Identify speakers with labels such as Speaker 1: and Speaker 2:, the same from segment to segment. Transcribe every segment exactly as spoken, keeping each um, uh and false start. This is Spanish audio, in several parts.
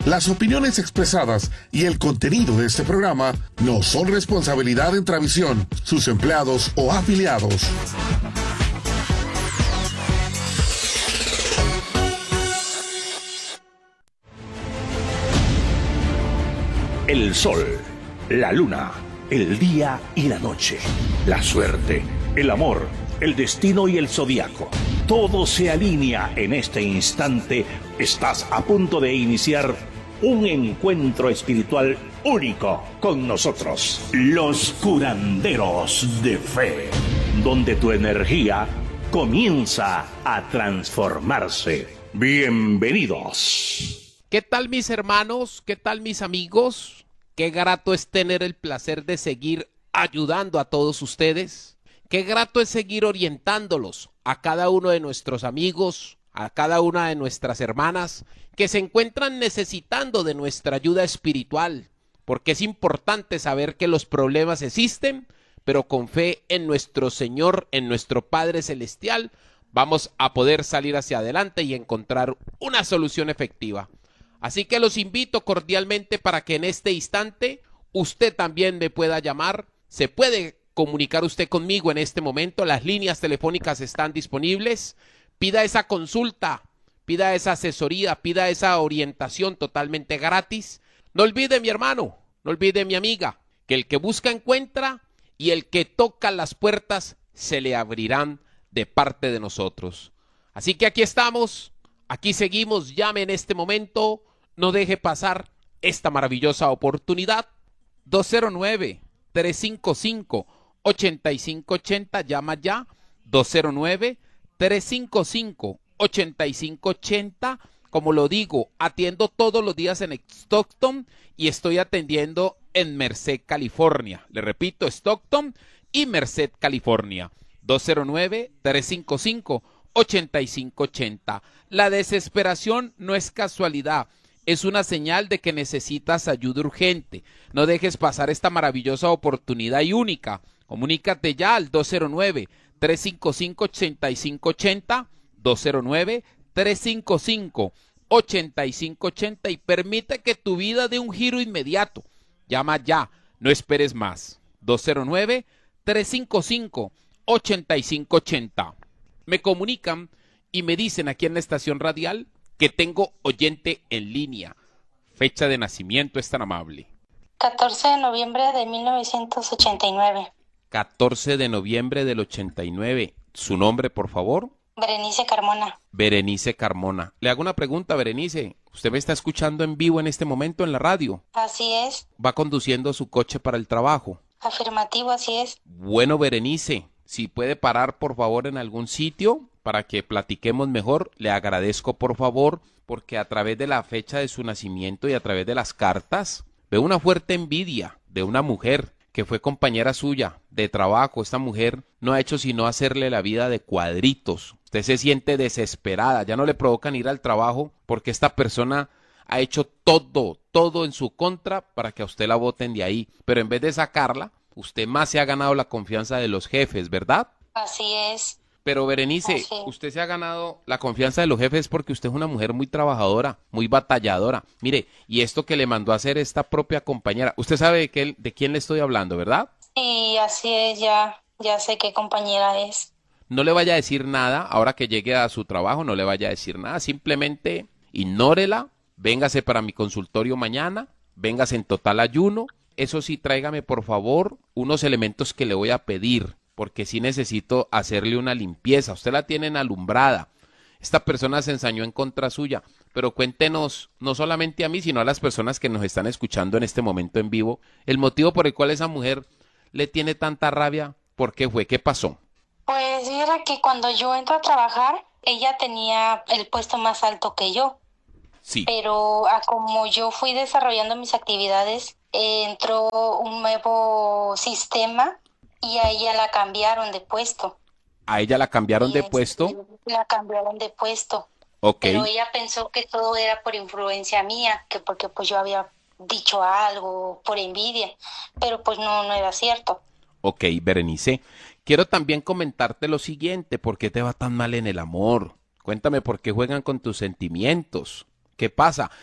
Speaker 1: Las opiniones expresadas y el contenido de este programa no son responsabilidad de Entravisión, sus empleados o afiliados.
Speaker 2: El sol, la luna, el día y la noche, la suerte, el amor, el destino y el zodiaco. Todo se alinea en este instante. Estás a punto de iniciar un encuentro espiritual único con nosotros, los curanderos de fe, donde tu energía comienza a transformarse. Bienvenidos.
Speaker 3: ¿Qué tal, mis hermanos? ¿Qué tal, mis amigos? Qué grato es tener el placer de seguir ayudando a todos ustedes. Qué grato es seguir orientándolos a cada uno de nuestros amigos, a cada una de nuestras hermanas que se encuentran necesitando de nuestra ayuda espiritual, porque es importante saber que los problemas existen, pero con fe en nuestro Señor, en nuestro Padre Celestial, vamos a poder salir hacia adelante y encontrar una solución efectiva. Así que los invito cordialmente para que en este instante usted también me pueda llamar. Se puede comunicar usted conmigo en este momento. Las líneas telefónicas están disponibles. Pida esa consulta, pida esa asesoría, pida esa orientación totalmente gratis. No olvide, mi hermano, no olvide, mi amiga, que el que busca encuentra y el que toca las puertas se le abrirán de parte de nosotros. Así que aquí estamos, aquí seguimos. Llame en este momento. No deje pasar esta maravillosa oportunidad. dos cero nueve, tres cinco cinco, ocho cinco ocho cero, llama ya. dos cero nueve, tres cinco cinco, ocho cinco ocho cero. Como lo digo, atiendo todos los días en Stockton y estoy atendiendo en Merced, California. Le repito, Stockton y Merced, California. dos cero nueve, tres cinco cinco, ocho cinco ocho cero. La desesperación no es casualidad. Es una señal de que necesitas ayuda urgente. No dejes pasar esta maravillosa oportunidad y única. Comunícate ya al dos cero nueve, tres cinco cinco, ocho cinco ocho cero, dos cero nueve, tres cinco cinco, ocho cinco ocho cero y permite que tu vida dé un giro inmediato. Llama ya, no esperes más. dos cero nueve, tres cinco cinco, ocho cinco ocho cero. Me comunican y me dicen aquí en la estación radial que tengo oyente en línea. Fecha de nacimiento, es tan amable.
Speaker 4: catorce de noviembre de mil novecientos ochenta y nueve.
Speaker 3: catorce de noviembre del ochenta y nueve. ¿Su nombre, por favor?
Speaker 4: Berenice Carmona.
Speaker 3: Berenice Carmona. Le hago una pregunta, Berenice. ¿Usted me está escuchando en vivo en este momento en la radio?
Speaker 4: Así es.
Speaker 3: ¿Va conduciendo su coche para el trabajo?
Speaker 4: Afirmativo, así es.
Speaker 3: Bueno, Berenice, si puede parar por favor en algún sitio para que platiquemos mejor, le agradezco por favor, porque a través de la fecha de su nacimiento y a través de las cartas, veo una fuerte envidia de una mujer que fue compañera suya de trabajo. Esta mujer no ha hecho sino hacerle la vida de cuadritos. Usted se siente desesperada, ya no le provocan ir al trabajo porque esta persona ha hecho todo, todo en su contra para que a usted la boten de ahí. Pero en vez de sacarla, usted más se ha ganado la confianza de los jefes, ¿verdad?
Speaker 4: Así es.
Speaker 3: Pero Berenice,
Speaker 4: Así.
Speaker 3: usted se ha ganado la confianza de los jefes porque usted es una mujer muy trabajadora, muy batalladora. Mire, y esto que le mandó a hacer esta propia compañera, usted sabe de, qué, de quién le estoy hablando, ¿verdad?
Speaker 4: Sí, así es, ya, ya sé qué compañera es.
Speaker 3: No le vaya a decir nada, ahora que llegue a su trabajo, no le vaya a decir nada, simplemente ignórela, véngase para mi consultorio mañana, véngase en total ayuno. Eso sí, tráigame por favor unos elementos que le voy a pedir, porque sí necesito hacerle una limpieza. Usted la tienen alumbrada. Esta persona se ensañó en contra suya, pero cuéntenos, no solamente a mí, sino a las personas que nos están escuchando en este momento en vivo, el motivo por el cual esa mujer le tiene tanta rabia. ¿Por qué fue? ¿Qué pasó?
Speaker 4: Pues mira que cuando yo entro a trabajar, ella tenía el puesto más alto que yo.
Speaker 3: Sí.
Speaker 4: Pero a como yo fui desarrollando mis actividades, eh, entró un nuevo sistema y a ella la cambiaron de puesto.
Speaker 3: ¿A ella la cambiaron
Speaker 4: Y
Speaker 3: de
Speaker 4: este,
Speaker 3: puesto?
Speaker 4: La cambiaron de puesto.
Speaker 3: Ok.
Speaker 4: Pero ella pensó que todo era por influencia mía, que porque pues yo había dicho algo, por envidia, pero pues no, no era cierto.
Speaker 3: Ok, Berenice, quiero también comentarte lo siguiente. ¿Por qué te va tan mal en el amor? Cuéntame por qué juegan con tus sentimientos. ¿Qué pasa?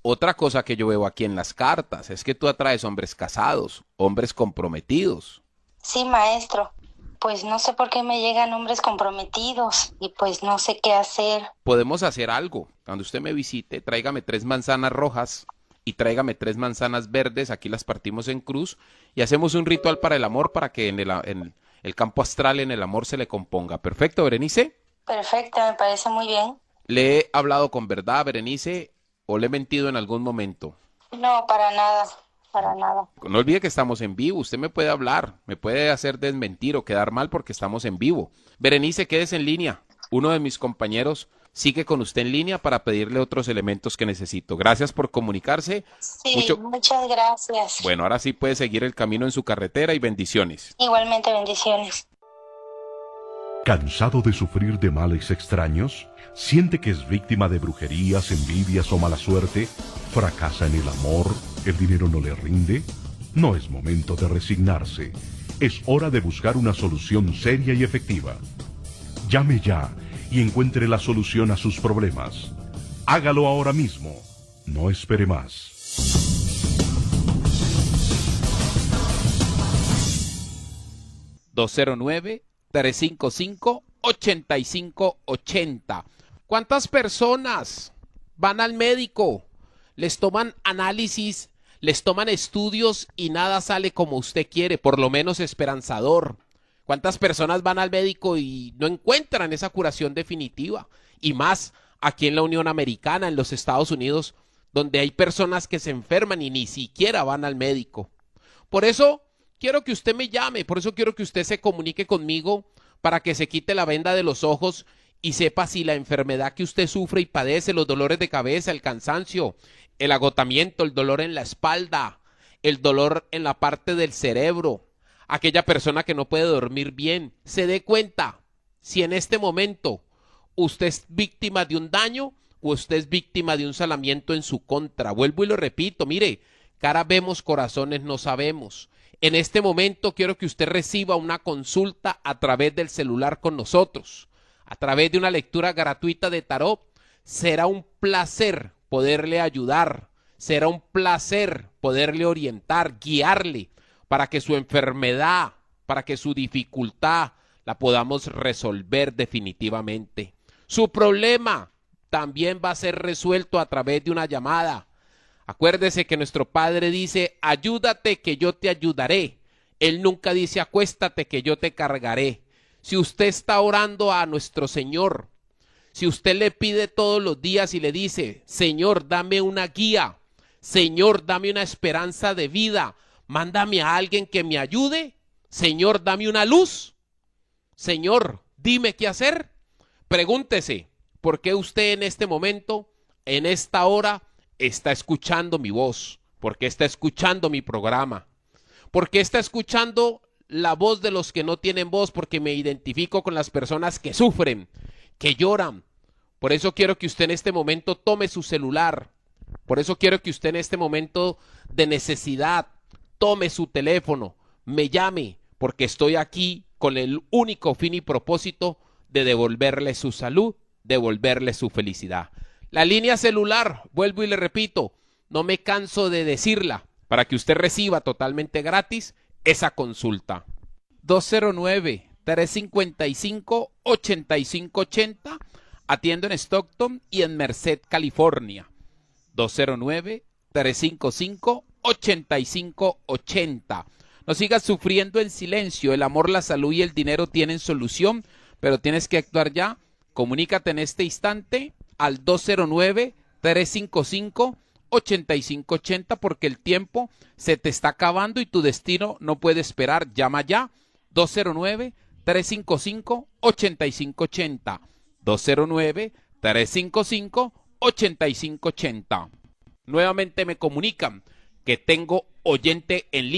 Speaker 3: Otra cosa que yo veo aquí en las cartas es que tú atraes hombres casados, hombres comprometidos.
Speaker 4: Sí, maestro. Pues no sé por qué me llegan hombres comprometidos y pues no sé qué hacer.
Speaker 3: Podemos hacer algo. Cuando usted me visite, tráigame tres manzanas rojas y tráigame tres manzanas verdes. Aquí las partimos en cruz y hacemos un ritual para el amor para que en el, en el campo astral, en el amor, se le componga. ¿Perfecto, Berenice?
Speaker 4: Perfecto, me parece muy bien.
Speaker 3: ¿Le he hablado con verdad, Berenice, o le he mentido en algún momento?
Speaker 4: No, para nada, para nada.
Speaker 3: No olvide que estamos en vivo. Usted me puede hablar, me puede hacer desmentir o quedar mal porque estamos en vivo. Berenice, quédese en línea. Uno de mis compañeros sigue con usted en línea para pedirle otros elementos que necesito. Gracias por comunicarse.
Speaker 4: Sí,
Speaker 3: Mucho...
Speaker 4: muchas gracias.
Speaker 3: Bueno, ahora sí puede seguir el camino en su carretera y bendiciones.
Speaker 4: Igualmente, bendiciones.
Speaker 5: ¿Cansado de sufrir de males extraños? ¿Siente que es víctima de brujerías, envidias o mala suerte? ¿Fracasa en el amor? ¿El dinero no le rinde? No es momento de resignarse. Es hora de buscar una solución seria y efectiva. Llame ya y encuentre la solución a sus problemas. Hágalo ahora mismo. No espere más.
Speaker 3: dos cero nueve, tres cinco cinco, ocho cinco ocho cero. ¿Cuántas personas van al médico? Les toman análisis, les toman estudios y nada sale como usted quiere, por lo menos esperanzador. ¿Cuántas personas van al médico y no encuentran esa curación definitiva? Y más aquí en la Unión Americana, en los Estados Unidos, donde hay personas que se enferman y ni siquiera van al médico. Por eso quiero que usted me llame, por eso quiero que usted se comunique conmigo para que se quite la venda de los ojos y sepa si la enfermedad que usted sufre y padece, los dolores de cabeza, el cansancio, el agotamiento, el dolor en la espalda, el dolor en la parte del cerebro, aquella persona que no puede dormir bien, se dé cuenta si en este momento usted es víctima de un daño o usted es víctima de un salamiento en su contra. Vuelvo y lo repito, mire, cara vemos, corazones no sabemos. En este momento quiero que usted reciba una consulta a través del celular con nosotros, a través de una lectura gratuita de tarot. Será un placer poderle ayudar, será un placer poderle orientar, guiarle para que su enfermedad, para que su dificultad la podamos resolver definitivamente. Su problema también va a ser resuelto a través de una llamada. Acuérdese que nuestro Padre dice, ayúdate que yo te ayudaré. Él nunca dice, acuéstate que yo te cargaré. Si usted está orando a nuestro Señor, si usted le pide todos los días y le dice, Señor, dame una guía, Señor, dame una esperanza de vida, mándame a alguien que me ayude, Señor, dame una luz, Señor, dime qué hacer. Pregúntese, ¿por qué usted en este momento, en esta hora, está escuchando mi voz? ¿Por qué está escuchando mi programa? ¿Por qué está escuchando la voz de los que no tienen voz? Porque me identifico con las personas que sufren, que lloran. Por eso quiero que usted en este momento tome su celular. Por eso quiero que usted en este momento de necesidad tome su teléfono, me llame, porque estoy aquí con el único fin y propósito de devolverle su salud, devolverle su felicidad. La línea celular, vuelvo y le repito, no me canso de decirla, para que usted reciba totalmente gratis esa consulta. dos cero nueve, tres cinco cinco, ocho cinco ocho cero, atiendo en Stockton y en Merced, California. dos cero nueve, tres cinco cinco, ocho cinco ocho cero. No sigas sufriendo en silencio, el amor, la salud y el dinero tienen solución, pero tienes que actuar ya. Comunícate en este instante al dos cero nueve, tres cinco cinco, ocho cinco ocho cero porque el tiempo se te está acabando y tu destino no puede esperar. Llama ya, dos cero nueve, tres cinco cinco, ocho cinco ocho cero, dos cero nueve, tres cinco cinco, ocho cinco ocho cero. Nuevamente me comunican que tengo oyente en línea.